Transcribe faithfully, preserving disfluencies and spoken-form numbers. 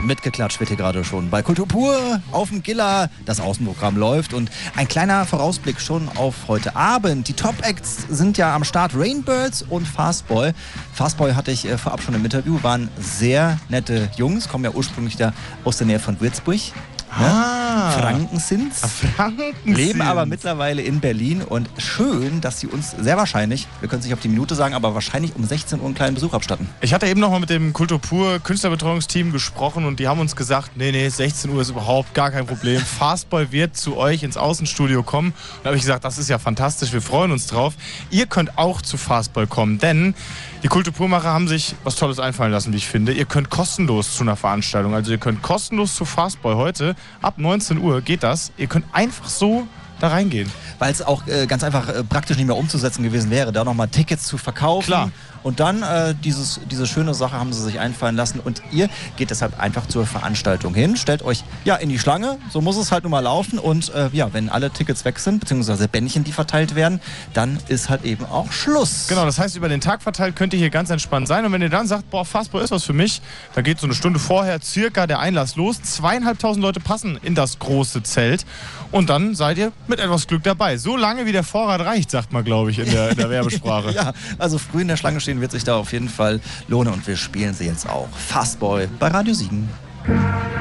mitgeklatscht wird hier gerade schon. Bei Kultur pur auf dem Giller, das Außenprogramm läuft und ein kleiner Vorausblick schon auf heute Abend. Die Top-Acts sind ja am Start, Rainbirds und Fastboy. Fastboy hatte ich äh, vorab schon im Interview, waren sehr nette Jungs, kommen ja ursprünglich da aus der Nähe von Würzburg. Ne? Ah. Franken sind's. Ah, Franken Leben sind's. aber mittlerweile in Berlin und schön, dass sie uns sehr wahrscheinlich, wir können es nicht auf die Minute sagen, aber wahrscheinlich um sechzehn Uhr einen kleinen Besuch abstatten. Ich hatte eben noch mal mit dem Kultur pur Künstlerbetreuungsteam gesprochen und die haben uns gesagt, nee, nee, sechzehn Uhr ist überhaupt gar kein Problem. Fastboy wird zu euch ins Außenstudio kommen. Und da habe ich gesagt, das ist ja fantastisch, wir freuen uns drauf. Ihr könnt auch zu Fastboy kommen, denn die Kultur pur-Macher haben sich was Tolles einfallen lassen, wie ich finde. Ihr könnt kostenlos zu einer Veranstaltung, also ihr könnt kostenlos zu Fastboy heute, ab neunzehn Uhr geht das. Ihr könnt einfach so da reingehen. Weil es auch äh, ganz einfach äh, praktisch nicht mehr umzusetzen gewesen wäre, da nochmal Tickets zu verkaufen. Klar. Und dann äh, dieses, diese schöne Sache haben sie sich einfallen lassen und ihr geht deshalb einfach zur Veranstaltung hin, stellt euch ja in die Schlange, so muss es halt nun mal laufen und äh, ja, wenn alle Tickets weg sind, beziehungsweise Bändchen, die verteilt werden, dann ist halt eben auch Schluss. Genau, das heißt, über den Tag verteilt könnt ihr hier ganz entspannt sein und wenn ihr dann sagt, boah, Fastboy ist was für mich, dann geht so eine Stunde vorher circa der Einlass los, zweieinhalbtausend Leute passen in das große Zelt und dann seid ihr mit etwas Glück dabei. So lange wie der Vorrat reicht, sagt man, glaube ich, in der, in der Werbesprache. Ja, also früh in der Schlange stehen wird sich da auf jeden Fall lohnen und wir spielen sie jetzt auch. Fastboy bei Radio Siegen.